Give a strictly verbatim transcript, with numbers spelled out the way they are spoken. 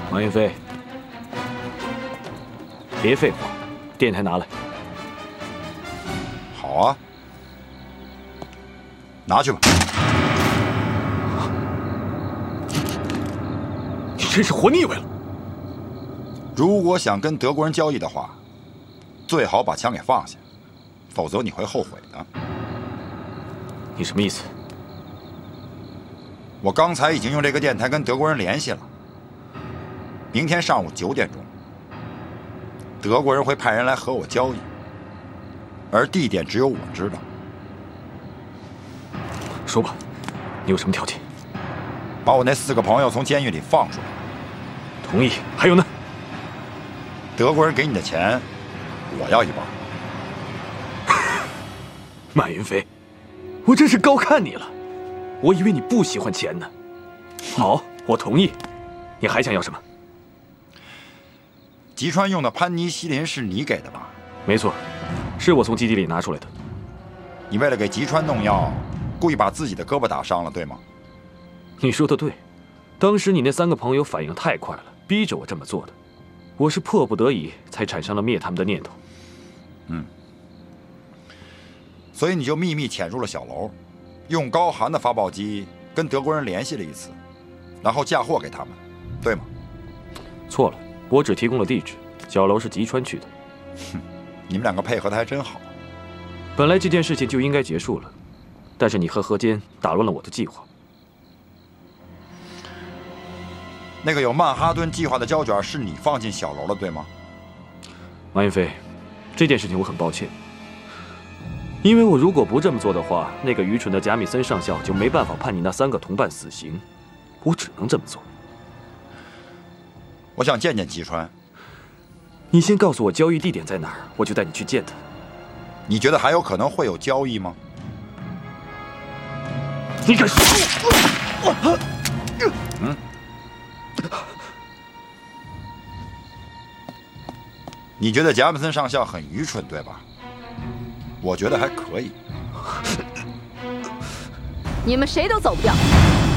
马云飞，别废话，电台拿来。 好啊，拿去吧。 你真是活腻歪了。 如果想跟德国人交易的话，最好把枪给放下，否则你会后悔的。 你什么意思？ 我刚才已经用这个电台跟德国人联系了。明天上午九点钟，德国人会派人来和我交易，而地点只有我知道。 说吧，你有什么条件？ 把我那四个朋友从监狱里放出来。 同意。还有呢？ 德国人给你的钱，我要一半。 马云飞，我真是高看你了。我以为你不喜欢钱呢。好，我同意。你还想要什么？ 吉川用的潘尼西林是你给的吧？ 没错，是我从基地里拿出来的。 你为了给吉川弄药，故意把自己的胳膊打伤了，对吗？ 你说的对，当时你那三个朋友反应太快了，逼着我这么做的。我是迫不得已才产生了灭他们的念头。 嗯，所以你就秘密潜入了小楼，用高寒的发报机跟德国人联系了一次，然后嫁祸给他们，对吗？ 错了，我只提供了地址，小楼是吉川去的。 哼，你们两个配合的还真好。 本来这件事情就应该结束了，但是你和何坚打乱了我的计划。 那个有曼哈顿计划的胶卷是你放进小楼了，对吗？ 马云飞，这件事情我很抱歉，因为我如果不这么做的话，那个愚蠢的贾米森上校就没办法判你那三个同伴死刑，我只能这么做。 我想见见吉川。 你先告诉我交易地点在哪儿，我就带你去见他。 你觉得还有可能会有交易吗？ 你敢说？ 嗯。你觉得贾米森上校很愚蠢，对吧？我觉得还可以。 你们谁都走不掉。